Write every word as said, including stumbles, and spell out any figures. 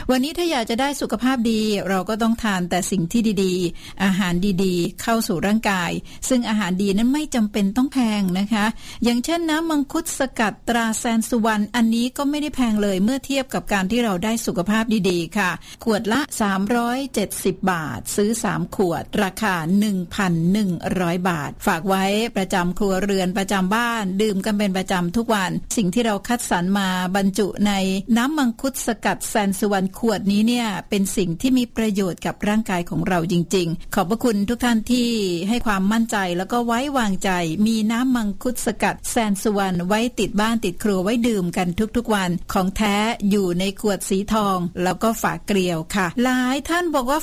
วันนี้ถ้าอยากจะได้สุขภาพดีเราก็ต้องทานแต่สิ่งที่ดีๆอาหารดีๆเข้าสู่ร่างกายซึ่งอาหารดีนั้นไม่จำเป็นต้องแพงนะคะอย่างเช่นน้ำมังคุดสกัดตราแซนสุวรรณอันนี้ก็ไม่ได้แพงเลยเมื่อเทียบกับการที่เราได้สุขภาพดีๆค่ะขวดละสามร้อยเจ็ดสิบบาทซื้อสามขวดราคา หนึ่งพันหนึ่งร้อย บาทฝากไว้ประจำครัวเรือนประจำบ้านดื่มกันเป็นประจำทุกวันสิ่งที่เราคัดสรรมาบรรจุในน้ำมังคุดสกัดแซนสุวรรณขวดนี้เนี่ยเป็นสิ่งที่มีประโยชน์กับร่างกายของเราจริงๆขอบพระคุณทุกท่านที่ให้ความมั่นใจแล้วก็ไว้วางใจมีน้ำมังคุดสกัดแซนสุวรรณไว้ติดบ้านติดครัวไว้ดื่มกันทุกๆวันของแท้อยู่ในขวดสีทองแล้วก็ฝาเกลียวค่ะหลายท่านบอกว่า